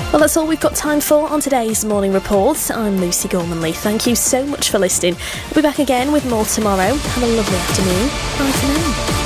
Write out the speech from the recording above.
Well, that's all we've got time for on today's Morning Report. I'm Lucy Gormanley. Thank you so much for listening. We'll be back again with more tomorrow. Have a lovely afternoon. Bye for now.